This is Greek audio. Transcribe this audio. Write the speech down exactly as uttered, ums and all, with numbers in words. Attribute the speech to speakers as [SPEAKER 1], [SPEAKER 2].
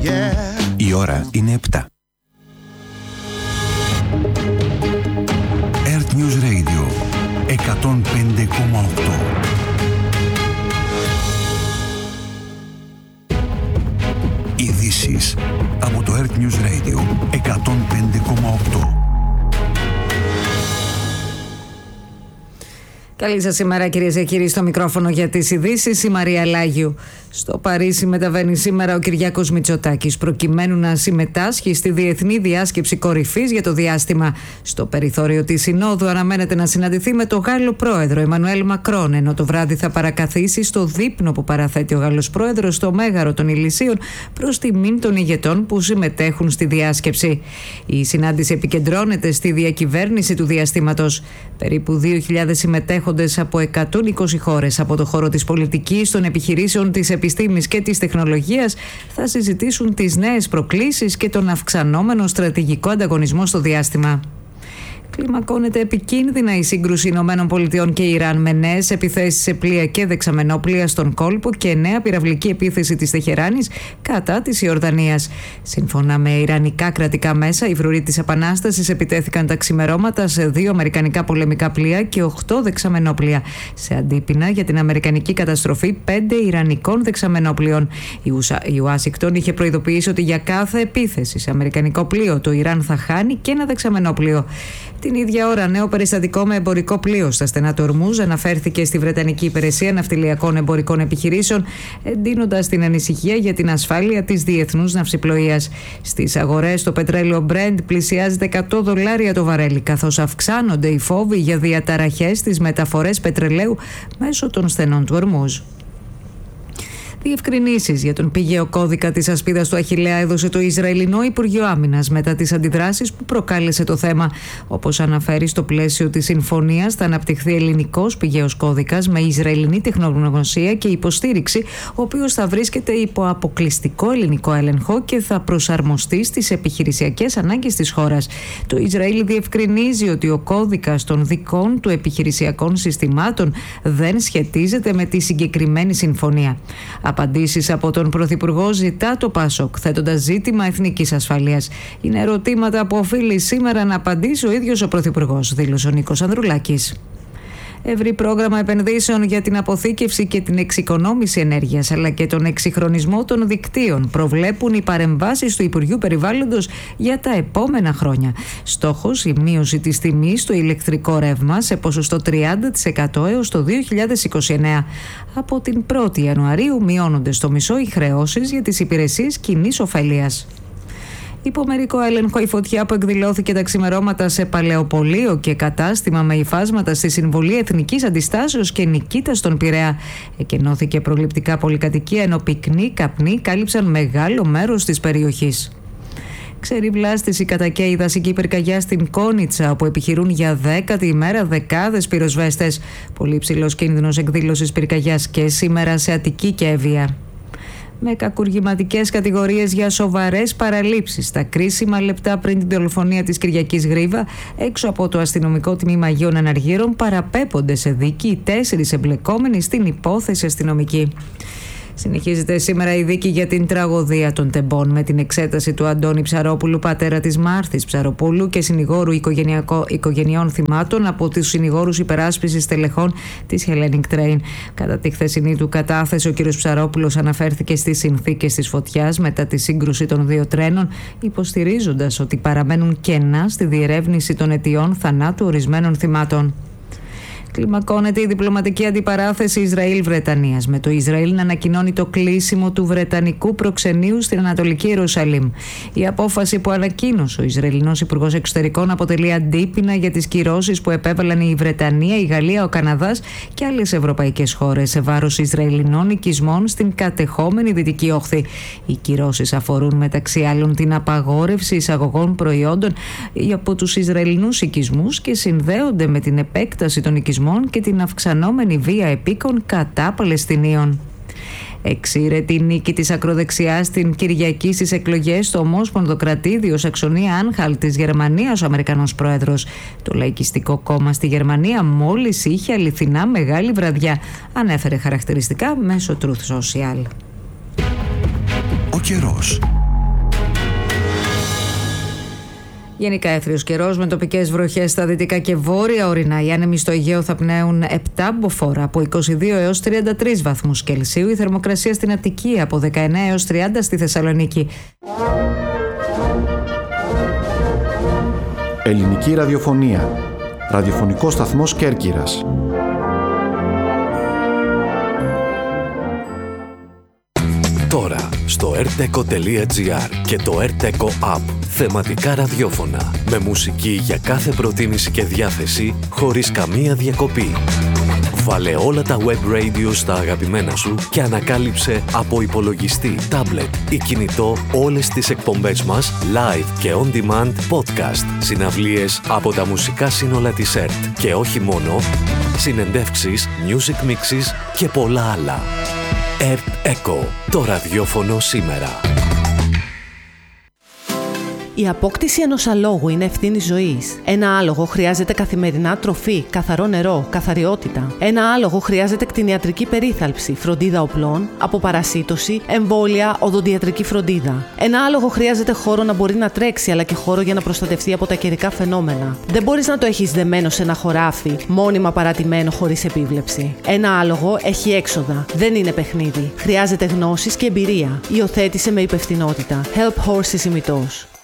[SPEAKER 1] yeah.
[SPEAKER 2] Η ώρα είναι επτά. Earth News Radio εκατόν πέντε κόμμα οκτώ. Ειδήσεις από το Earth News Radio εκατόν πέντε κόμμα οκτώ.
[SPEAKER 3] Καλή σας ημέρα, κυρίες και κύριοι, στο μικρόφωνο για τις ειδήσεις η Μαρία Λάγιου. Στο Παρίσι μεταβαίνει σήμερα ο Κυριάκος Μητσοτάκης προκειμένου να συμμετάσχει στη Διεθνή Διάσκεψη Κορυφής για το διάστημα. Στο περιθώριο της Συνόδου αναμένεται να συναντηθεί με τον Γάλλο πρόεδρο Εμμανουέλ Μακρόν, ενώ το βράδυ θα παρακαθίσει στο δείπνο που παραθέτει ο Γάλλος πρόεδρος στο Μέγαρο των Ηλυσίων προς τιμήν των ηγετών που συμμετέχουν στη διάσκεψη. Η συνάντηση επικεντρώνεται στη διακυβέρνηση του διαστήματος. Περίπου δύο χιλιάδες συμμετέχοντες από εκατόν είκοσι χώρες από το χώρο της πολιτικής, των επιχειρήσεων, της επιστήμης και της τεχνολογίας θα συζητήσουν τις νέες προκλήσεις και τον αυξανόμενο στρατηγικό ανταγωνισμό στο διάστημα. Κλιμακώνεται επικίνδυνα η σύγκρουση Ηνωμένων Πολιτειών και Ιράν με νέες επιθέσεις σε πλοία και δεξαμενόπλοια στον κόλπο και νέα πυραυλική επίθεση της Τεχεράνης κατά της Ιορδανίας. Σύμφωνα με ιρανικά κρατικά μέσα, οι φρουροί της Επανάστασης επιτέθηκαν τα ξημερώματα σε δύο αμερικανικά πολεμικά πλοία και οκτώ δεξαμενόπλοια, σε αντίπεινα για την αμερικανική καταστροφή πέντε ιρανικών δεξαμενόπλοιων. Η, Ουσα... η Ουάσιγκτον είχε προειδοποιήσει ότι για κάθε επίθεση σε αμερικανικό πλοίο το Ιράν θα χάνει και ένα δεξαμενόπλοιο. Την ίδια ώρα, νέο περιστατικό με εμπορικό πλοίο στα στενά του Ορμούζ αναφέρθηκε στη Βρετανική Υπηρεσία Ναυτιλιακών Εμπορικών Επιχειρήσεων, εντείνοντας την ανησυχία για την ασφάλεια της διεθνούς ναυσιπλοείας. Στις αγορές, το πετρέλαιο Brent πλησιάζει τα εκατό δολάρια το βαρέλι, καθώς αυξάνονται οι φόβοι για διαταραχές στις μεταφορές πετρελαίου μέσω των στενών του Ορμούζ. Διευκρινήσεις για τον πηγαίο κώδικα της ασπίδας του Αχιλλέα έδωσε το Ισραηλινό Υπουργείο Άμυνας μετά τις αντιδράσεις που προκάλεσε το θέμα. Όπως αναφέρει, στο πλαίσιο της συμφωνίας θα αναπτυχθεί ελληνικός πηγαίος κώδικας με ισραηλινή τεχνογνωσία και υποστήριξη, ο οποίος θα βρίσκεται υπό αποκλειστικό ελληνικό έλεγχο και θα προσαρμοστεί στις επιχειρησιακές ανάγκες της χώρας. Το Ισραήλ διευκρινίζει ότι ο κώδικας των δικών του επιχειρησιακών συστημάτων δεν σχετίζεται με τη συγκεκριμένη συμφωνία. Απαντήσεις από τον Πρωθυπουργό ζητά το ΠΑΣΟΚ, θέτοντας ζήτημα εθνικής ασφαλείας. Είναι ερωτήματα που οφείλει σήμερα να απαντήσει ο ίδιος ο Πρωθυπουργός, δήλωσε ο Νίκος Ανδρουλάκης. Ευρύ πρόγραμμα επενδύσεων για την αποθήκευση και την εξοικονόμηση ενέργειας αλλά και τον εξυγχρονισμό των δικτύων προβλέπουν οι παρεμβάσεις του Υπουργείου Περιβάλλοντος για τα επόμενα χρόνια. Στόχος η μείωση της τιμής στο ηλεκτρικό ρεύμα σε ποσοστό τριάντα τοις εκατό έως το δύο χιλιάδες είκοσι εννέα. Από την πρώτη Ιανουαρίου μειώνονται στο μισό οι χρεώσεις για τις υπηρεσίες κοινής ωφελίας. Υπό μερικό έλεγχο η φωτιά που εκδηλώθηκε τα ξημερώματα σε παλαιοπωλείο και κατάστημα με υφάσματα στη Συμβολή Εθνικής Αντιστάσεως και Νικήτας στον Πειραιά. Εκενώθηκε προληπτικά πολυκατοικία, ενώ πυκνοί καπνοί κάλυψαν μεγάλο μέρος της περιοχής. Ξεριβλάστηση κατά και η δασική πυρκαγιά στην Κόνιτσα, όπου επιχειρούν για δέκατη ημέρα δεκάδες πυροσβέστες. Πολύ ψηλός κίνδυνος εκδήλωσης πυρκαγιάς και σήμερα σε Αττική και Εύβοια. Με κακουργηματικές κατηγορίες για σοβαρές παραλήψεις στα κρίσιμα λεπτά πριν την δολοφονία της Κυριακής Γρίβα, έξω από το αστυνομικό τμήμα Αγίων Αναργύρων παραπέμπονται σε δίκη οι τέσσερις εμπλεκόμενοι στην υπόθεση αστυνομική. Συνεχίζεται σήμερα η δίκη για την τραγωδία των Τεμπών με την εξέταση του Αντώνη Ψαρόπουλου, πατέρα της Μάρθης Ψαροπούλου και συνηγόρου οικογενειών θυμάτων από τους συνηγόρους υπεράσπισης τελεχών της Hellenic Train. Κατά τη χθεσινή του κατάθεση, ο κ. Ψαρόπουλος αναφέρθηκε στις συνθήκες της φωτιάς μετά τη σύγκρουση των δύο τρένων, υποστηρίζοντας ότι παραμένουν κενά στη διερεύνηση των αιτιών θανάτου ορισμένων θυμάτων. Κλιμακώνεται η διπλωματική αντιπαράθεση Ισραήλ-Βρετανίας, με το Ισραήλ να ανακοινώνει το κλείσιμο του βρετανικού προξενείου στην Ανατολική Ιερουσαλήμ. Η απόφαση που ανακοίνωσε ο Ισραηλινός Υπουργός Εξωτερικών αποτελεί αντίπεινα για τις κυρώσεις που επέβαλαν η Βρετανία, η Γαλλία, ο Καναδάς και άλλες ευρωπαϊκές χώρες σε βάρος Ισραηλινών οικισμών στην κατεχόμενη Δυτική Όχθη. Οι κυρώσεις αφορούν μεταξύ άλλων την απαγόρευση εισαγωγών προϊόντων από τους Ισραηλινούς οικισμούς και συνδέονται με την επέκταση των οικισμών και την αυξανόμενη βία επίκων κατά Παλαιστινίων. Εξήρετη νίκη της ακροδεξιάς την Κυριακή στις εκλογές στο Ομόσπονδο Κρατήδιο Σαξονία Άνχαλτ της Γερμανίας ο Αμερικανός πρόεδρος. Το Λαϊκιστικό Κόμμα στη Γερμανία μόλις είχε αληθινά μεγάλη βραδιά, ανέφερε χαρακτηριστικά μέσω Truth Social.
[SPEAKER 2] Ο καιρός.
[SPEAKER 3] Γενικά έθριος καιρός με τοπικές βροχές στα δυτικά και βόρεια ορεινά. Οι άνεμοι στο Αιγαίο θα πνέουν επτά μποφόρ από είκοσι δύο έως τριάντα τρεις βαθμούς Κελσίου. Η θερμοκρασία στην Αττική από δεκαεννέα έως τριάντα στη Θεσσαλονίκη.
[SPEAKER 1] Ελληνική ραδιοφωνία. Ραδιοφωνικός σταθμός Κέρκυρας.
[SPEAKER 4] Τώρα στο ερτεκο τελεία τζι άρ και το ερτεκο App. Θεματικά ραδιόφωνα με μουσική για κάθε προτίμηση και διάθεση χωρίς καμία διακοπή. Βάλε όλα τα web radio στα αγαπημένα σου και ανακάλυψε από υπολογιστή, τάμπλετ ή κινητό όλες τις εκπομπές μας live και on demand podcast, συναυλίες από τα μουσικά σύνολα της ΕΡΤ και όχι μόνο, συνεντεύξεις, music mixes και πολλά άλλα. ΕΡΤ Echo, το ραδιόφωνο σήμερα.
[SPEAKER 5] Η απόκτηση ενός αλόγου είναι ευθύνη ζωής. Ένα άλογο χρειάζεται καθημερινά τροφή, καθαρό νερό, καθαριότητα. Ένα άλογο χρειάζεται κτηνιατρική περίθαλψη, φροντίδα οπλών, αποπαρασίτωση, εμβόλια, οδοντιατρική φροντίδα. Ένα άλογο χρειάζεται χώρο να μπορεί να τρέξει, αλλά και χώρο για να προστατευτεί από τα καιρικά φαινόμενα. Δεν μπορείς να το έχεις δεμένο σε ένα χωράφι, μόνιμα παρατημένο χωρίς επίβλεψη. Ένα άλογο έχει έξοδα. Δεν είναι παιχνίδι. Χρειάζεται γνώσεις και εμπειρία. Υιοθέτησε με υπευθυνότητα. Help Horses ημιτός.